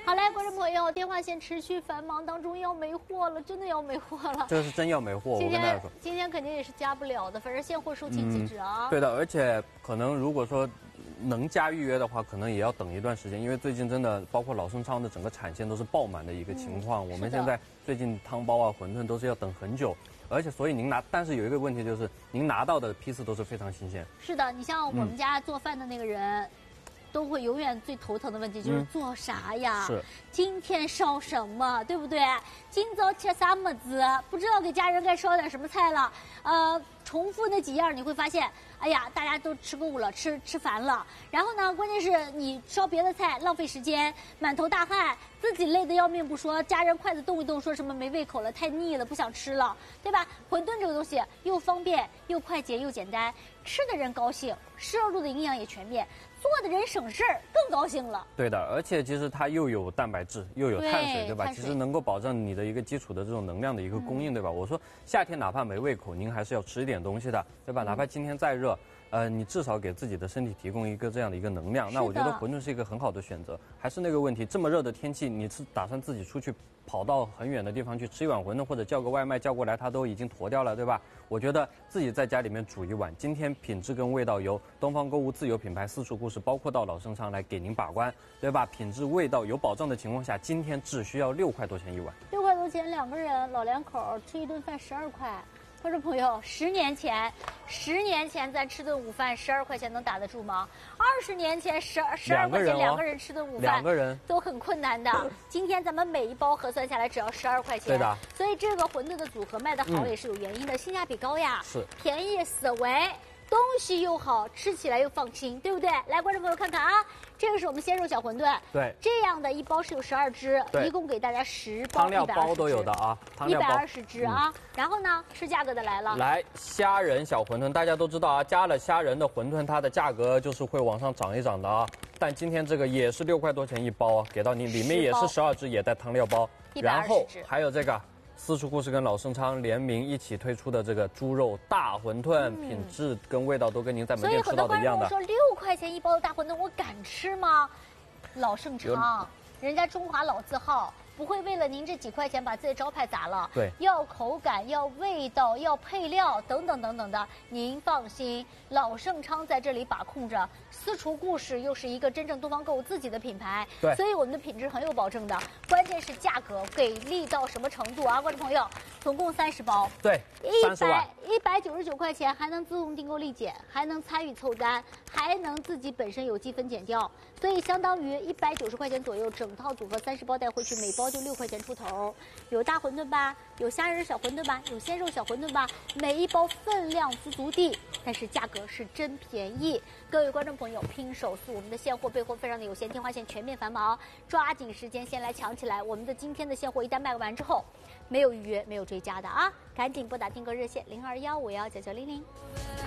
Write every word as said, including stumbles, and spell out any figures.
好嘞，观众朋友，电话线持续繁忙当中要没货了，真的要没货了。 这个是真要没货，我跟大家说， 今天肯定也是加不了的，反正现货售罄即止啊、 嗯。对的，而且可能如果说能加预约的话，可能也要等一段时间，因为最近真的包括老盛昌的整个产线都是爆满的一个情况。嗯、我们现在最近汤包啊、馄饨都是要等很久。而且，所以您拿，但是有一个问题就是，您拿到的批次都是非常新鲜。 是的，你像我们家做饭的那个人。嗯都会永远最头疼的问题就是做啥呀？ 嗯、是， 今天烧什么，对不对？今早吃啥么子？不知道给家人该烧点什么菜了。呃，重复那几样，你会发现，哎呀，大家都吃够了，吃吃烦了。然后呢，关键是你烧别的菜浪费时间，满头大汗，自己累得要命不说，家人筷子动一动，说什么没胃口了，太腻了，不想吃了，对吧？馄饨这个东西又方便又快捷又简单，吃的人高兴，摄入的营养也全面。做的人省事儿，更高兴了。 对的，而且其实它又有蛋白质，又有碳水，对吧？其实能够保证你的一个基础的这种能量的一个供应，嗯、对吧？我说夏天哪怕没胃口，您还是要吃一点东西的，对吧？嗯、哪怕今天再热，呃，你至少给自己的身体提供一个这样的一个能量。那我觉得馄饨是一个很好的选择。还是那个问题，这么热的天气，你是打算自己出去跑到很远的地方去吃一碗馄饨，或者叫个外卖叫过来，它都已经坨掉了，对吧？我觉得自己在家里面煮一碗，今天品质跟味道由东方购物自有品牌私厨故事，包括到老盛昌来给您把关，对吧？品质味道有保障的情况下，今天只需要六块多钱一碗。 六块多钱，两个人老两口吃一顿饭十二块。观众朋友，十年前，十年前咱吃顿午饭十二块钱能打得住吗？二十年前十二十二块钱两个人吃顿午饭， 两个人都很困难的。今天咱们每一包核算下来只要十二块钱， 对的。 所以这个馄饨的组合卖得好也是有原因的，嗯、性价比高呀， 是便宜实惠。东西又好，吃起来又放心，对不对？来，观众朋友看看啊，这个是我们鲜肉小馄饨， 对， 这样的一包是有十二只，一共给大家十包， 汤料包都有的啊， 一百二十只啊。嗯、然后呢，是价格的来了， 来虾仁小馄饨，大家都知道啊，加了虾仁的馄饨，它的价格就是会往上涨一涨的啊。但今天这个也是六块多钱一包啊，给到你，里面也是十二只，也带汤料包，然后还有这个。私厨故事跟老盛昌联名一起推出的这个猪肉大馄饨，嗯、品质跟味道都跟您在门店吃到的一样的。 所以很多观众说六块钱一包的大馄饨，我敢吃吗？老盛昌，人家中华老字号。不会为了您这几块钱把自己的招牌砸了。 对， 要口感，要味道，要配料，等等等等的，您放心，老盛昌在这里把控着。私厨故事又是一个真正东方购物自己的品牌， 对， 所以我们的品质很有保证的。关键是价格给力到什么程度啊，观众朋友，总共三十包， 对， 一百一百九十九块钱，还能自动订购立减，还能参与凑单，还能自己本身有积分减掉，所以相当于一百九十块钱左右，整套组合三十包带回去，每包就六块钱出头。有大馄饨吧，有虾仁小馄饨吧，有鲜肉小馄饨吧，每一包分量足足地，但是价格是真便宜。各位观众朋友，拼手速，我们的现货备货非常的有限，电话线全面繁忙，抓紧时间先来抢起来。我们的今天的现货一旦卖完之后，没有预约，没有追加的啊，赶紧拨打订购热线零二幺五幺九九零零。